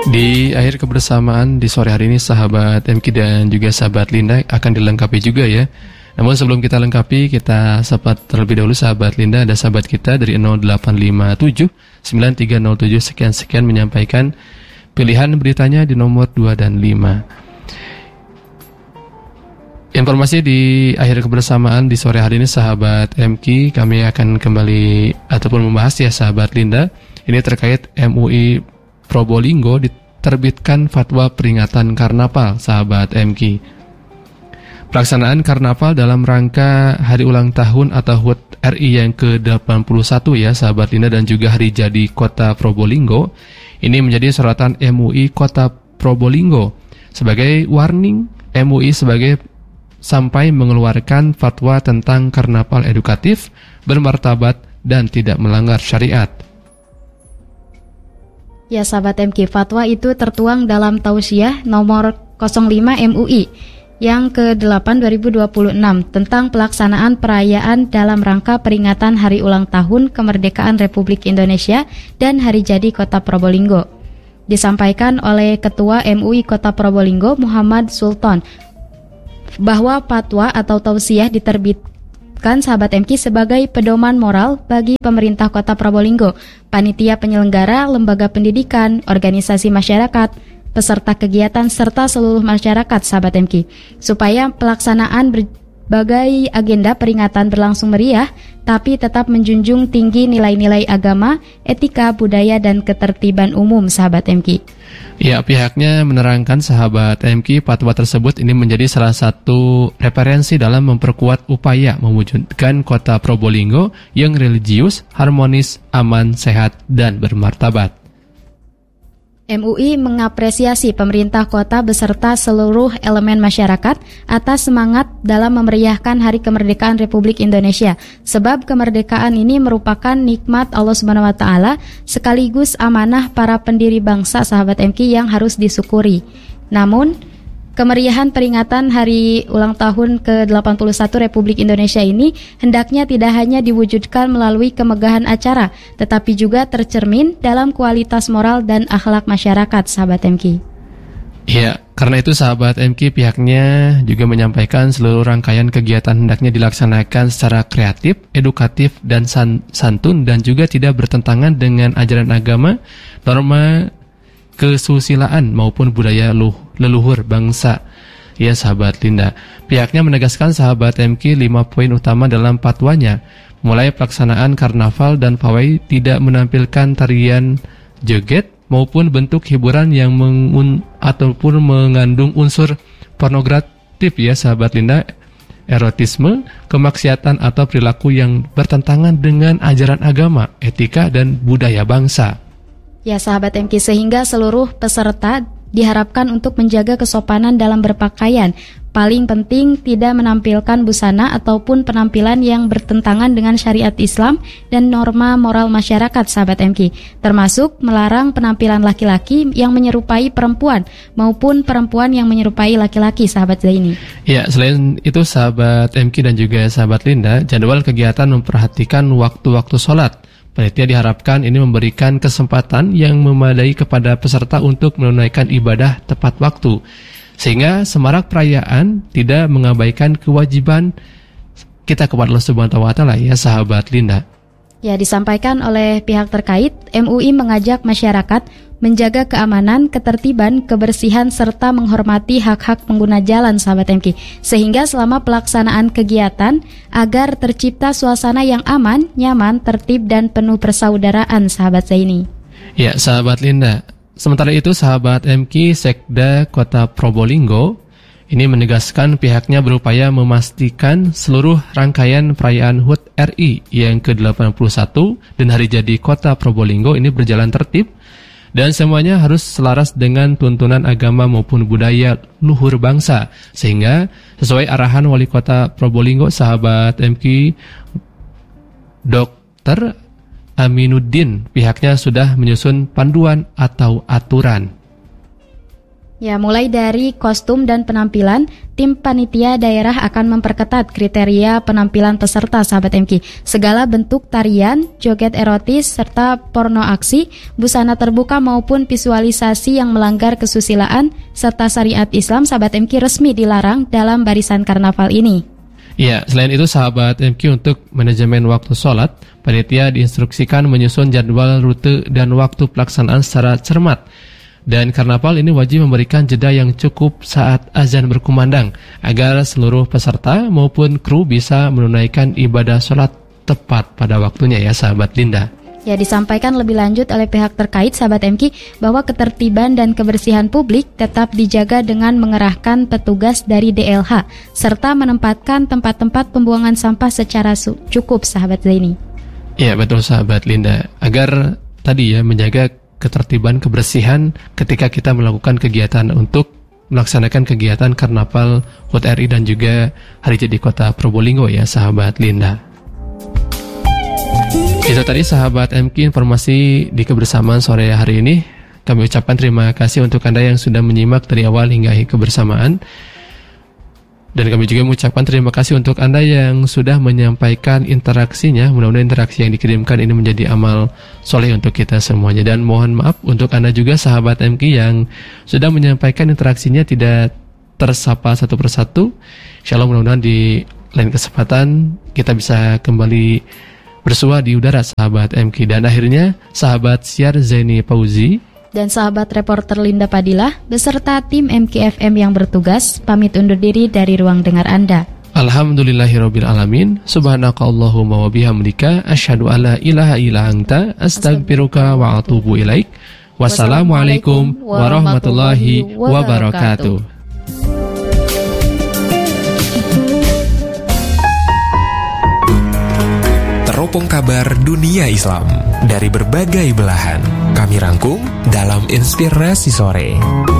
Di akhir kebersamaan di sore hari ini sahabat MK dan juga sahabat Linda akan dilengkapi juga ya. Namun sebelum kita lengkapi, kita sempat terlebih dahulu sahabat Linda, ada sahabat kita dari 0857 9307 sekian-sekian menyampaikan pilihan beritanya di nomor 2 dan 5. Informasi di akhir kebersamaan di sore hari ini sahabat MK, kami akan kembali ataupun membahas ya sahabat Linda. Ini terkait MUI Probolinggo diterbitkan fatwa peringatan karnaval sahabat MK. Pelaksanaan karnaval dalam rangka hari ulang tahun atau HUT RI yang ke-81 ya sahabat Linda, dan juga hari jadi Kota Probolinggo ini menjadi sorotan MUI Kota Probolinggo. Sebagai warning, MUI sampai mengeluarkan fatwa tentang karnaval edukatif, bermartabat dan tidak melanggar syariat. Ya sahabat MK, fatwa itu tertuang dalam Tausiah nomor 05 MUI yang ke-8 2026 tentang pelaksanaan perayaan dalam rangka peringatan Hari Ulang Tahun Kemerdekaan Republik Indonesia dan Hari Jadi Kota Probolinggo. Disampaikan oleh Ketua MUI Kota Probolinggo Muhammad Sultan bahwa fatwa atau tausiah diterbitkan sahabat MK sebagai pedoman moral bagi pemerintah Kota Probolinggo, panitia penyelenggara, lembaga pendidikan, organisasi masyarakat, peserta kegiatan serta seluruh masyarakat sahabat MK, supaya pelaksanaan berbagai agenda peringatan berlangsung meriah tapi tetap menjunjung tinggi nilai-nilai agama, etika, budaya dan ketertiban umum sahabat MK. Ya, pihaknya menerangkan sahabat MK, fatwa tersebut ini menjadi salah satu referensi dalam memperkuat upaya mewujudkan Kota Probolinggo yang religius, harmonis, aman, sehat, dan bermartabat. MUI mengapresiasi pemerintah kota beserta seluruh elemen masyarakat atas semangat dalam memeriahkan Hari Kemerdekaan Republik Indonesia, sebab kemerdekaan ini merupakan nikmat Allah Subhanahu wa taala sekaligus amanah para pendiri bangsa sahabat MK yang harus disyukuri. Namun, kemeriahan peringatan Hari Ulang Tahun ke-81 Republik Indonesia ini hendaknya tidak hanya diwujudkan melalui kemegahan acara, tetapi juga tercermin dalam kualitas moral dan akhlak masyarakat, sahabat MK. Ya, karena itu sahabat MK, pihaknya juga menyampaikan seluruh rangkaian kegiatan hendaknya dilaksanakan secara kreatif, edukatif, dan santun, dan juga tidak bertentangan dengan ajaran agama, norma kesusilaan maupun budaya leluhur bangsa. Ya sahabat Linda, pihaknya menegaskan sahabat MK 5 poin utama dalam fatwanya, mulai pelaksanaan karnaval dan pawai tidak menampilkan tarian joget maupun bentuk hiburan yang ataupun mengandung unsur pornografi ya sahabat Linda, erotisme, kemaksiatan atau perilaku yang bertentangan dengan ajaran agama, etika dan budaya bangsa. Ya sahabat MK, sehingga seluruh peserta diharapkan untuk menjaga kesopanan dalam berpakaian. Paling penting tidak menampilkan busana ataupun penampilan yang bertentangan dengan syariat Islam dan norma moral masyarakat sahabat MK, termasuk melarang penampilan laki-laki yang menyerupai perempuan maupun perempuan yang menyerupai laki-laki sahabat Zaini. Ya, selain itu sahabat MK dan juga sahabat Linda, jadwal kegiatan memperhatikan waktu-waktu sholat. Panitia diharapkan ini memberikan kesempatan yang memadai kepada peserta untuk menunaikan ibadah tepat waktu, sehingga semarak perayaan tidak mengabaikan kewajiban kita kepada Allah Subhanahu wa taala ya sahabat Linda. Ya, disampaikan oleh pihak terkait, MUI mengajak masyarakat menjaga keamanan, ketertiban, kebersihan, serta menghormati hak-hak pengguna jalan sahabat MK, sehingga selama pelaksanaan kegiatan agar tercipta suasana yang aman, nyaman, tertib, dan penuh persaudaraan sahabat Zaini. Ya sahabat Linda, sementara itu sahabat MK, Sekda Kota Probolinggo ini menegaskan pihaknya berupaya memastikan seluruh rangkaian perayaan HUT RI yang ke-81 dan Hari Jadi Kota Probolinggo ini berjalan tertib dan semuanya harus selaras dengan tuntunan agama maupun budaya luhur bangsa, sehingga sesuai arahan Wali Kota Probolinggo sahabat MK Dr. Aminuddin, pihaknya sudah menyusun panduan atau aturan. Ya, mulai dari kostum dan penampilan, tim panitia daerah akan memperketat kriteria penampilan peserta, sahabat MK. Segala bentuk tarian, joget erotis, serta porno aksi, busana terbuka maupun visualisasi yang melanggar kesusilaan serta syariat Islam, sahabat MK, resmi dilarang dalam barisan karnaval ini. Ya, selain itu sahabat MK, untuk manajemen waktu sholat, panitia diinstruksikan menyusun jadwal rute dan waktu pelaksanaan secara cermat. Dan karnaval ini wajib memberikan jeda yang cukup saat azan berkumandang agar seluruh peserta maupun kru bisa menunaikan ibadah sholat tepat pada waktunya, ya sahabat Linda. Ya, disampaikan lebih lanjut oleh pihak terkait, sahabat MK, bahwa ketertiban dan kebersihan publik tetap dijaga dengan mengerahkan petugas dari DLH serta menempatkan tempat-tempat pembuangan sampah secara cukup, sahabat Zaini. Ya, betul sahabat Linda. Agar tadi ya menjaga ketertiban, kebersihan ketika kita melakukan kegiatan untuk melaksanakan kegiatan Karnaval HUT RI dan juga Hari Jadi Kota Probolinggo, ya sahabat Linda. Itu tadi sahabat MK informasi di kebersamaan sore hari ini. Kami ucapkan terima kasih untuk Anda yang sudah menyimak dari awal hingga akhir kebersamaan. Dan kami juga mengucapkan terima kasih untuk Anda yang sudah menyampaikan interaksinya. Mudah-mudahan interaksi yang dikirimkan ini menjadi amal soleh untuk kita semuanya. Dan mohon maaf untuk Anda juga sahabat MK yang sudah menyampaikan interaksinya tidak tersapa satu persatu. Insyaallah mudah-mudahan di lain kesempatan kita bisa kembali bersua di udara sahabat MK. Dan akhirnya sahabat siar Zaini Fauzi dan sahabat reporter Linda Padilah beserta tim MKFM yang bertugas pamit undur diri dari ruang dengar Anda. Alhamdulillahirabbil alamin. Subhanakallahumma wa bihamdika asyhadu alla ilaha illa anta astaghfiruka wa atubu ilaik. Wassalamualaikum warahmatullahi wabarakatuh. Teropong kabar dunia Islam dari berbagai belahan kami rangkum dalam Inspirasi Sore.